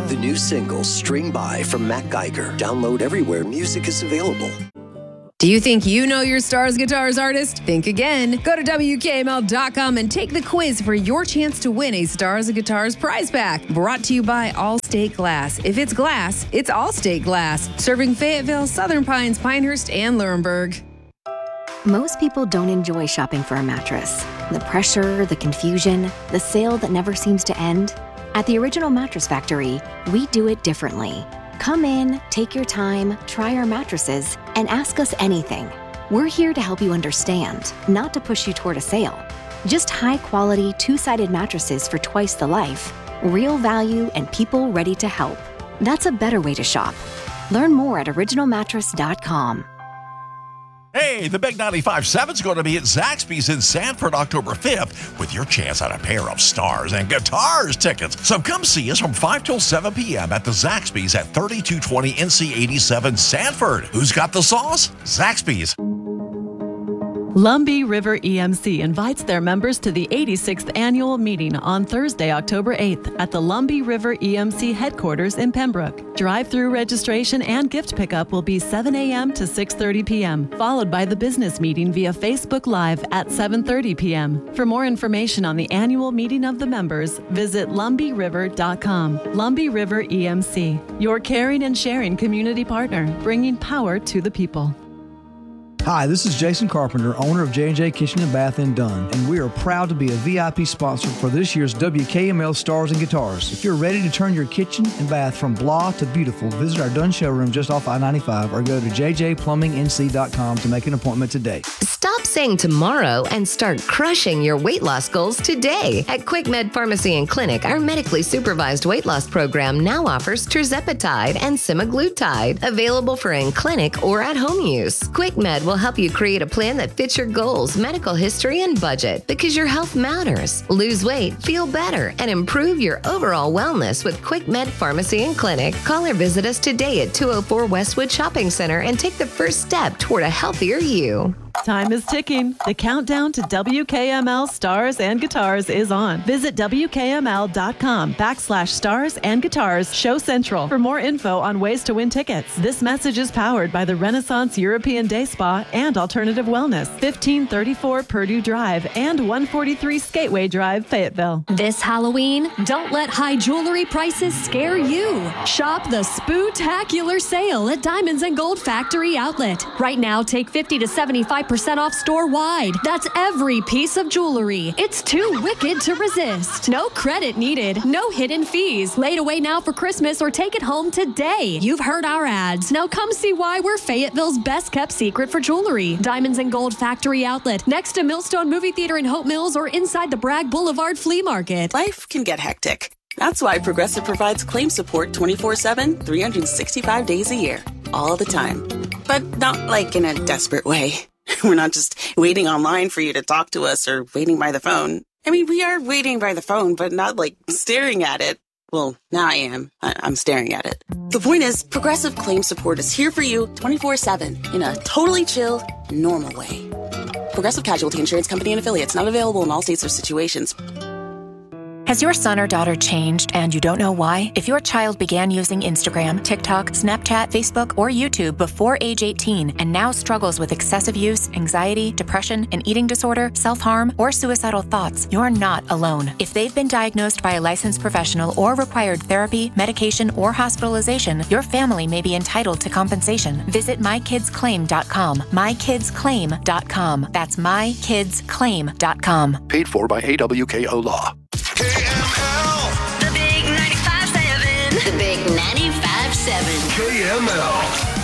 The new single, String By from Matt Geiger. Download everywhere music is available. Do you think you know your Stars Guitars artist? Think again. Go to WKML.com and take the quiz for your chance to win a Stars Guitars prize pack. Brought to you by Allstate Glass. If it's glass, it's Allstate Glass. Serving Fayetteville, Southern Pines, Pinehurst, and Luremburg. Most people don't enjoy shopping for a mattress. The pressure, the confusion, the sale that never seems to end. At the Original Mattress Factory, we do it differently. Come in, take your time, try our mattresses, and ask us anything. We're here to help you understand, not to push you toward a sale. Just high-quality, two-sided mattresses for twice the life, real value, and people ready to help. That's a better way to shop. Learn more at originalmattress.com. Hey, the Big 95.7 is going to be at Zaxby's in Sanford October 5th with your chance at a pair of Stars and Guitars tickets. So come see us from 5 till 7 p.m. at the Zaxby's at 3220 NC 87 Sanford. Who's got the sauce? Zaxby's. Lumbee River EMC invites their members to the 86th annual meeting on Thursday, October 8th at the Lumbee River EMC headquarters in Pembroke. Drive-through registration and gift pickup will be 7 a.m. to 6:30 p.m., followed by the business meeting via Facebook Live at 7:30 p.m. For more information on the annual meeting of the members, visit lumbeeriver.com. Lumbee River EMC, your caring and sharing community partner, bringing power to the people. Hi, this is Jason Carpenter, owner of J&J Kitchen and Bath in Dunn, and we are proud to be a VIP sponsor for this year's WKML Stars and Guitars. If you're ready to turn your kitchen and bath from blah to beautiful, visit our Dunn showroom just off I-95 or go to jjplummingnc.com to make an appointment today. Stop saying tomorrow and start crushing your weight loss goals today. At QuickMed Pharmacy and Clinic, our medically supervised weight loss program now offers tirzepatide and semaglutide, available for in-clinic or at-home use. QuickMed will help you create a plan that fits your goals, medical history, and budget, because your health matters. Lose weight, feel better, and improve your overall wellness with QuickMed Pharmacy and Clinic. Call or visit us today at 204 Westwood Shopping Center and take the first step toward a healthier you. Time is ticking. The countdown to WKML Stars and Guitars is on. Visit WKML.com/Stars and Guitars Show Central for more info on ways to win tickets. This message is powered by the Renaissance European Day Spa and Alternative Wellness, 1534 Purdue Drive and 143 Skateway Drive, Fayetteville. This Halloween, don't let high jewelry prices scare you. Shop the Spoo-tacular sale at Diamonds and Gold Factory Outlet. Right now, take 50 to 75% off store-wide. That's every piece of jewelry. It's too wicked to resist. No credit needed. No hidden fees. Laid away now for Christmas or take it home today. You've heard our ads. Now come see why we're Fayetteville's best-kept secret for jewelry. Diamonds and Gold Factory Outlet. Next to Millstone Movie Theater in Hope Mills or inside the Bragg Boulevard Flea Market. Life can get hectic. That's why Progressive provides claim support 24/7, 365 days a year. All the time. But not like in a desperate way. We're not just waiting online for you to talk to us or waiting by the phone. I mean, we are waiting by the phone, but not like staring at it. Well, now I am. I'm staring at it. The point is, Progressive Claim Support is here for you 24/7 in a totally chill, normal way. Progressive Casualty Insurance Company and Affiliates, not available in all states or situations. Has your son or daughter changed and you don't know why? If your child began using Instagram, TikTok, Snapchat, Facebook, or YouTube before age 18 and now struggles with excessive use, anxiety, depression, an eating disorder, self-harm, or suicidal thoughts, you're not alone. If they've been diagnosed by a licensed professional or required therapy, medication, or hospitalization, your family may be entitled to compensation. Visit mykidsclaim.com. mykidsclaim.com. That's mykidsclaim.com. Paid for by AWKO Law. KML. The Big 95.7. The Big 95.7. KML.